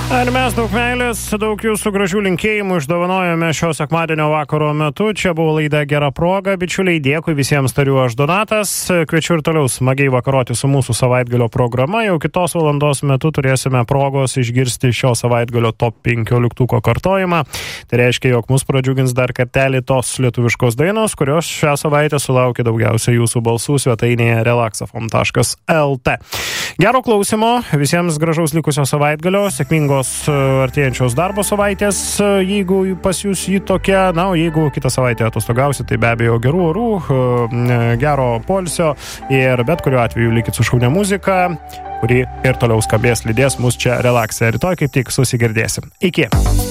Ar mes daug meilės, daug jūsų gražių linkėjimų išdovanojame šio sekmadienio vakaro metu. Čia buvo laida Gera proga. Bičiuliai, dėkui visiems, tariu aš Donatas. Kviečiu ir toliau smagiai vakaroti su mūsų savaitgalio programa. Jau kitos valandos metu turėsime progos išgirsti šio savaitgalio top 15 kartojimą. Tai reiškia, jog mus pradžiugins dar kartelį tos lietuviškos dainos, kurios šią savaitę sulaukė daugiausia jūsų balsų svetainėje relaxafon.lt. Gero klausimo, visiems gražaus likusio savaitgalio, sėkmingo artėjančios darbo savaitės, jeigu pas jūs jį tokia, na, o jeigu kitą savaitę atostogausit, tai be abejo gerų orų, gero poilsio ir bet kuriuo atveju likit su šaunia muzika, kuri ir toliau skambės, lydės mus čia Relaxe. Rytoj kaip tik susigirdėsim. Iki.